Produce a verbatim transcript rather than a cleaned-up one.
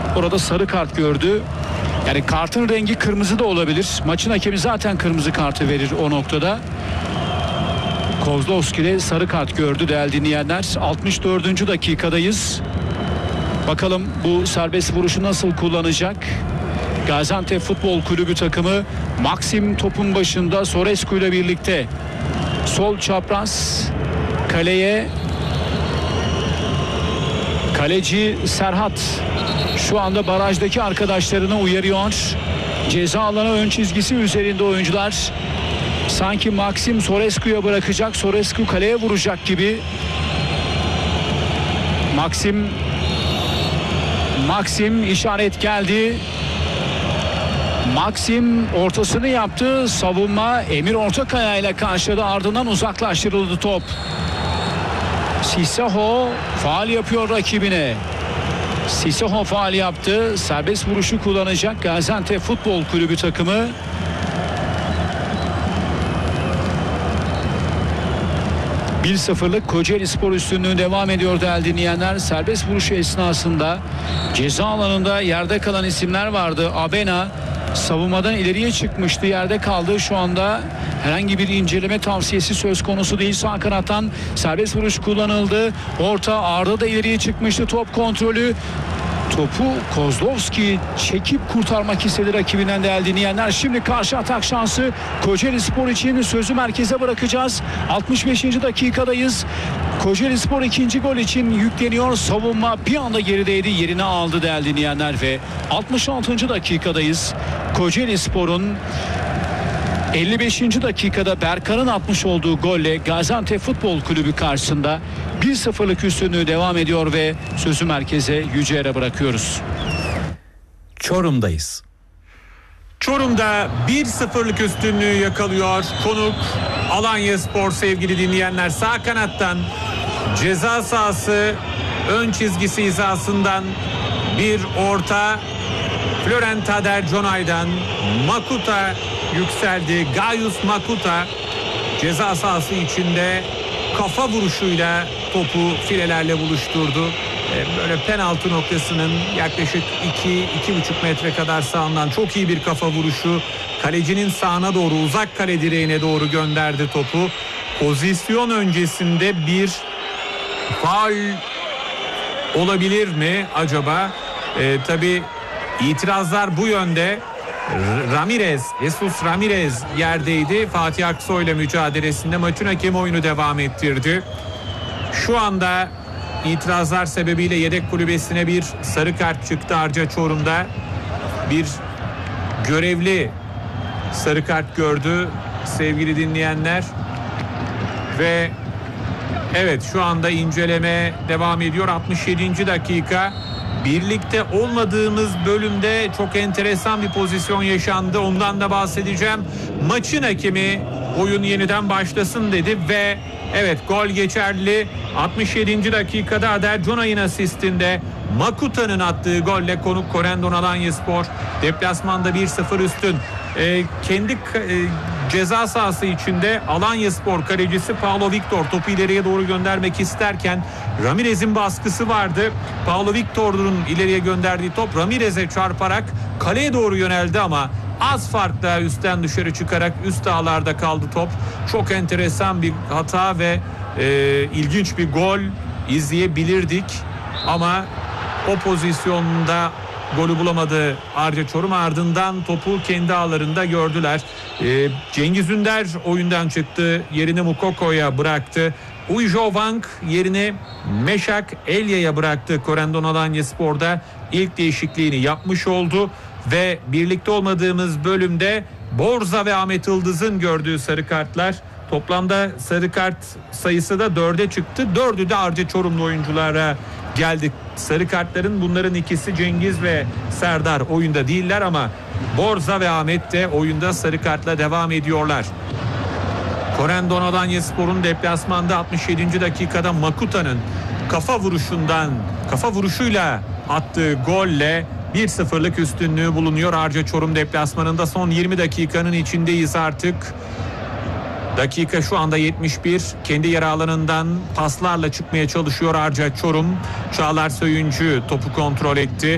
orada sarı kart gördü. Yani kartın rengi kırmızı da olabilir. Maçın hakemi zaten kırmızı kartı verir o noktada. Kozlovski'de sarı kart gördü değerli dinleyenler. altmış dördüncü dakikadayız. Bakalım bu serbest vuruşu nasıl kullanacak? Gaziantep Futbol Kulübü takımı Maxim topun başında Sorescu ile birlikte. Sol çapraz kaleye. Kaleci Serhat şu anda barajdaki arkadaşlarını uyarıyor. Ceza alanı ön çizgisi üzerinde oyuncular. Sanki Maxim Sorescu'ya bırakacak. Sorescu kaleye vuracak gibi. Maxim Maxim işaret geldi. Maxim ortasını yaptı. Savunma Emir Ortakaya ile karşıladı. Ardından uzaklaştırıldı top. Sissoko faul yapıyor rakibine. Sissoko faul yaptı. Serbest vuruşu kullanacak Gaziantep Futbol Kulübü takımı. bir sıfırlık Kocaelispor üstünlüğü devam ediyor değerli dinleyenler. Serbest vuruşu esnasında ceza alanında yerde kalan isimler vardı. Abena savunmadan ileriye çıkmıştı, yerde kaldı. Şu anda herhangi bir inceleme tavsiyesi söz konusu değil. Sağ kanattan serbest vuruş kullanıldı. Orta, Arda da ileriye çıkmıştı. Top kontrolü. Topu Kozlovski çekip kurtarmak istedi rakibinden değerli dinleyenler. Şimdi karşı atak şansı Kocaelispor için, sözü merkeze bırakacağız. altmış beşinci dakikadayız. Kocaelispor ikinci gol için yükleniyor. Savunma bir anda gerideydi, yerini aldı değerli dinleyenler ve altmış altıncı dakikadayız. Kocaelispor'un elli beşinci dakikada Berkan'ın atmış olduğu golle Gaziantep Futbol Kulübü karşısında bir sıfırlık üstünlüğü devam ediyor ve sözü merkeze Yüce'ye bırakıyoruz. Çorum'dayız. Çorum'da bir sıfırlık üstünlüğü yakalıyor konuk Alanyaspor sevgili dinleyenler. Sağ kanattan ceza sahası ön çizgisi hizasından bir orta. Florent Tader Conay'dan Makuta yükseldi. Gaius Makuta ceza sahası içinde kafa vuruşuyla topu filelerle buluşturdu. Böyle penaltı noktasının yaklaşık iki iki buçuk metre kadar sağından çok iyi bir kafa vuruşu. Kalecinin sağına doğru, uzak kale direğine doğru gönderdi topu. Pozisyon öncesinde bir faul olabilir mi acaba? Ee, tabii itirazlar bu yönde. Ramirez, Jesus Ramirez yerdeydi. Fatih Aksoy ile mücadelesinde maçın hakemi oyunu devam ettirdi. Şu anda itirazlar sebebiyle yedek kulübesine bir sarı kart çıktı Arca Çorum'da. Bir görevli sarı kart gördü sevgili dinleyenler. Ve evet, şu anda inceleme devam ediyor. altmış yedinci dakika. Birlikte olmadığımız bölümde çok enteresan bir pozisyon yaşandı. Ondan da bahsedeceğim. Maçın hakemi oyun yeniden başlasın dedi ve evet, gol geçerli. altmış yedinci dakikada Ader Conay'ın asistinde Makuta'nın attığı golle konuk Corendon Alanyaspor deplasmanda bir sıfır üstün. Ee, kendi e, ceza sahası içinde Alanyaspor kalecisi Paulo Victor topu ileriye doğru göndermek isterken Ramirez'in baskısı vardı. Paulo Victor'un ileriye gönderdiği top Ramirez'e çarparak kaleye doğru yöneldi ama az farkla üstten dışarı çıkarak üst ağlarda kaldı top. Çok enteresan bir hata ve e, ilginç bir gol izleyebilirdik ama o pozisyonda golü bulamadı Arca Çorum. Ardından topu kendi ağlarında gördüler. Ee, Cengiz Ünder oyundan çıktı. Yerini Mukoko'ya bıraktı. Uyjo Wang yerini Meşak Elya'ya bıraktı. Corendon Alanyaspor'da ilk değişikliğini yapmış oldu. Ve birlikte olmadığımız bölümde Borza ve Ahmet Yıldız'ın gördüğü sarı kartlar. Toplamda sarı kart sayısı da dörde çıktı. Dördü de Arca Çorumlu oyunculara geldi. Sarı kartların bunların ikisi Cengiz ve Serdar oyunda değiller ama Borza ve Ahmet de oyunda sarı kartla devam ediyorlar. Corendon Alanyaspor'un deplasmanda altmış yedinci dakikada Makuta'nın kafa vuruşundan kafa vuruşuyla attığı golle bir sıfırlık üstünlüğü bulunuyor Arca Çorum deplasmanında. Son yirmi dakikanın içindeyiz artık. Dakika şu anda yetmiş bir. Kendi yer alanından paslarla çıkmaya çalışıyor Arca Çorum. Çağlar Söyüncü topu kontrol etti.